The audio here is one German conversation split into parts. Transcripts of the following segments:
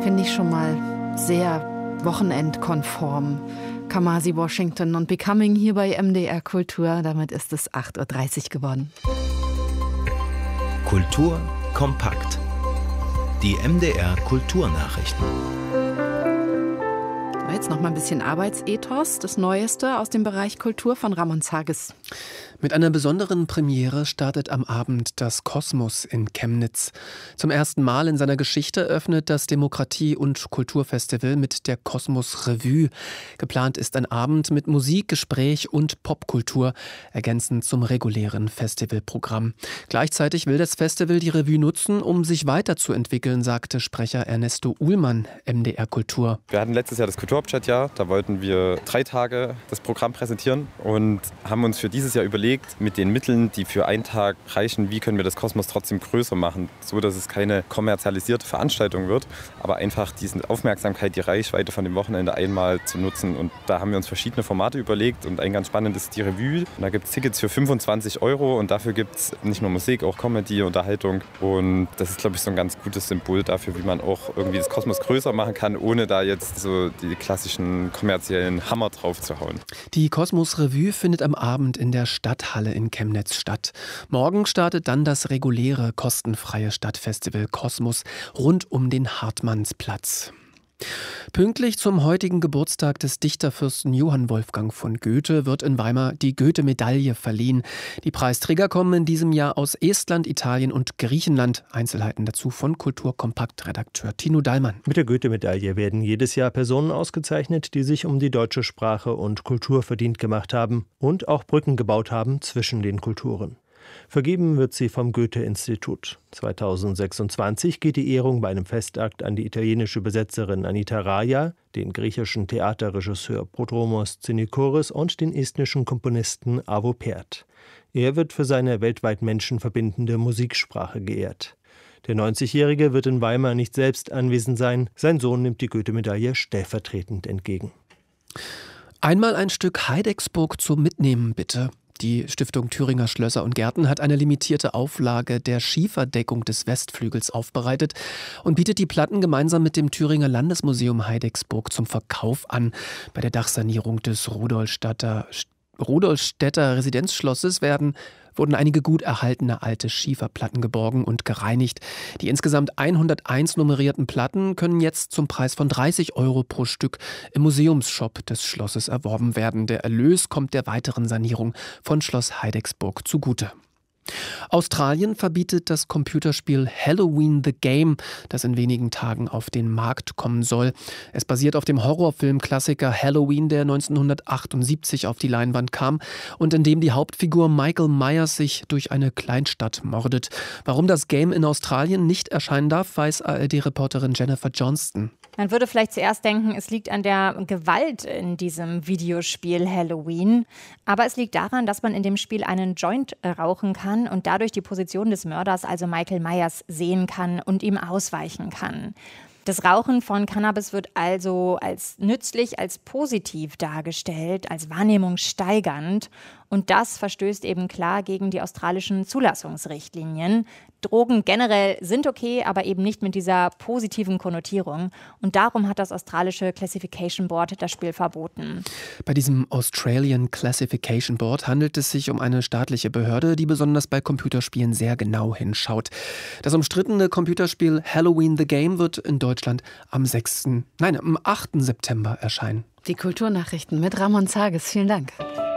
Finde ich schon mal sehr wochenendkonform. Kamasi Washington und Becoming hier bei MDR Kultur. Damit ist es 8.30 Uhr geworden. Kultur kompakt. Die MDR Kulturnachrichten. Jetzt noch mal ein bisschen Arbeitsethos, das Neueste aus dem Bereich Kultur von Ramon Zages. Mit einer besonderen Premiere startet am Abend das Kosmos in Chemnitz. Zum ersten Mal in seiner Geschichte öffnet das Demokratie- und Kulturfestival mit der Kosmos Revue. Geplant ist ein Abend mit Musik, Gespräch und Popkultur, ergänzend zum regulären Festivalprogramm. Gleichzeitig will das Festival die Revue nutzen, um sich weiterzuentwickeln, sagte Sprecher Ernesto Uhlmann, MDR Kultur. Wir hatten letztes Jahr das Kulturhauptstadtjahr, da wollten wir 3 Tage das Programm präsentieren und haben uns für dieses Jahr überlegt, mit den Mitteln, die für einen Tag reichen, wie können wir das Kosmos trotzdem größer machen, so dass es keine kommerzialisierte Veranstaltung wird, aber einfach diese Aufmerksamkeit, die Reichweite von dem Wochenende einmal zu nutzen. Und da haben wir uns verschiedene Formate überlegt und ein ganz spannendes ist die Revue. Und da gibt es Tickets für 25 € und dafür gibt es nicht nur Musik, auch Comedy, Unterhaltung. Und das ist, glaube ich, so ein ganz gutes Symbol dafür, wie man auch irgendwie das Kosmos größer machen kann, ohne da jetzt so die klassischen kommerziellen Hammer drauf zu hauen. Die Kosmos Revue findet am Abend in der Stadthalle in Chemnitz statt. Morgen startet dann das reguläre, kostenfreie Stadtfestival Kosmos rund um den Hartmannsplatz. Pünktlich zum heutigen Geburtstag des Dichterfürsten Johann Wolfgang von Goethe wird in Weimar die Goethe-Medaille verliehen. Die Preisträger kommen in diesem Jahr aus Estland, Italien und Griechenland. Einzelheiten dazu von Kulturkompakt-Redakteur Tino Dallmann. Mit der Goethe-Medaille werden jedes Jahr Personen ausgezeichnet, die sich um die deutsche Sprache und Kultur verdient gemacht haben und auch Brücken gebaut haben zwischen den Kulturen. Vergeben wird sie vom Goethe-Institut. 2026 geht die Ehrung bei einem Festakt an die italienische Übersetzerin Anita Raja, den griechischen Theaterregisseur Prodromos Tsinikoris und den estnischen Komponisten Arvo Pärt. Er wird für seine weltweit menschenverbindende Musiksprache geehrt. Der 90-Jährige wird in Weimar nicht selbst anwesend sein. Sein Sohn nimmt die Goethe-Medaille stellvertretend entgegen. Einmal ein Stück Heidecksburg zum Mitnehmen, bitte. Die Stiftung Thüringer Schlösser und Gärten hat eine limitierte Auflage der Schieferdeckung des Westflügels aufbereitet und bietet die Platten gemeinsam mit dem Thüringer Landesmuseum Heidecksburg zum Verkauf an. Bei der Dachsanierung des Rudolstädter Residenzschlosses wurden einige gut erhaltene alte Schieferplatten geborgen und gereinigt. Die insgesamt 101 nummerierten Platten können jetzt zum Preis von 30 € pro Stück im Museumsshop des Schlosses erworben werden. Der Erlös kommt der weiteren Sanierung von Schloss Heidecksburg zugute. Australien verbietet das Computerspiel Halloween the Game, das in wenigen Tagen auf den Markt kommen soll. Es basiert auf dem Horrorfilm-Klassiker Halloween, der 1978 auf die Leinwand kam und in dem die Hauptfigur Michael Myers sich durch eine Kleinstadt mordet. Warum das Game in Australien nicht erscheinen darf, weiß ARD-Reporterin Jennifer Johnston. Man würde vielleicht zuerst denken, es liegt an der Gewalt in diesem Videospiel Halloween. Aber es liegt daran, dass man in dem Spiel einen Joint rauchen kann und dadurch die Position des Mörders, also Michael Myers, sehen kann und ihm ausweichen kann. Das Rauchen von Cannabis wird also als nützlich, als positiv dargestellt, als wahrnehmungssteigernd. Und das verstößt eben klar gegen die australischen Zulassungsrichtlinien. Drogen generell sind okay, aber eben nicht mit dieser positiven Konnotierung. Und darum hat das australische Classification Board das Spiel verboten. Bei diesem Australian Classification Board handelt es sich um eine staatliche Behörde, die besonders bei Computerspielen sehr genau hinschaut. Das umstrittene Computerspiel Halloween the Game wird in Deutschland am 8. September erscheinen. Die Kulturnachrichten mit Ramon Zages. Vielen Dank.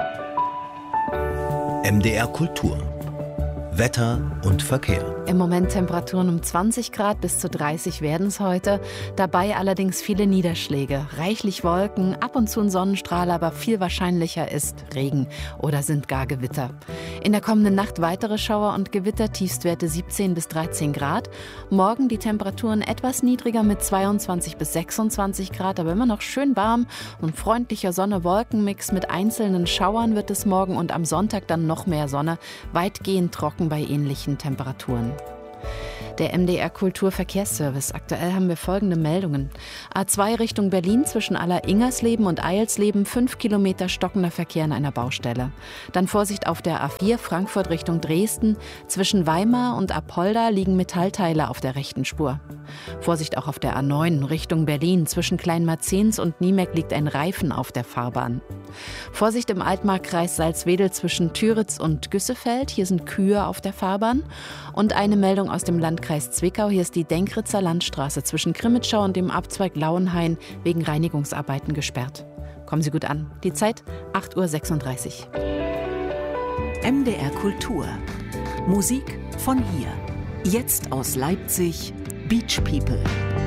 MDR Kultur. Wetter und Verkehr. Im Moment Temperaturen um 20 Grad bis zu 30 werden es heute. Dabei allerdings viele Niederschläge, reichlich Wolken, ab und zu ein Sonnenstrahl, aber viel wahrscheinlicher ist Regen oder sind gar Gewitter. In der kommenden Nacht weitere Schauer und Gewitter, Tiefstwerte 17 bis 13 Grad. Morgen die Temperaturen etwas niedriger mit 22 bis 26 Grad, aber immer noch schön warm und freundlicher Sonne-Wolken-Mix mit einzelnen Schauern wird es morgen und am Sonntag dann noch mehr Sonne, weitgehend trocken bei ähnlichen Temperaturen. Der MDR Kulturverkehrsservice. Aktuell haben wir folgende Meldungen. A2 Richtung Berlin zwischen Aller-Ingersleben und Eilsleben 5 Kilometer stockender Verkehr an einer Baustelle. Dann Vorsicht auf der A4 Frankfurt Richtung Dresden. Zwischen Weimar und Apolda liegen Metallteile auf der rechten Spur. Vorsicht auch auf der A9 Richtung Berlin. Zwischen Kleinmarzens und Niemeck liegt ein Reifen auf der Fahrbahn. Vorsicht im Altmarkkreis Salzwedel zwischen Türitz und Güssefeld. Hier sind Kühe auf der Fahrbahn. Und eine Meldung aus dem Landkreis Zwickau. Hier ist die Denkritzer Landstraße zwischen Krimitschau und dem Abzweig Lauenhain wegen Reinigungsarbeiten gesperrt. Kommen Sie gut an. Die Zeit 8:36 Uhr. MDR Kultur. Musik von hier. Jetzt aus Leipzig, Beach People.